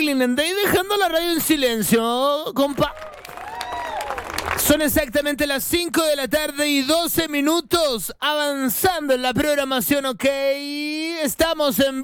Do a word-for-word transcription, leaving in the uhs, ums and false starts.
Clean Day dejando la radio en silencio, compa. Son exactamente las cinco de la tarde y doce minutos avanzando en la programación, ok. Estamos en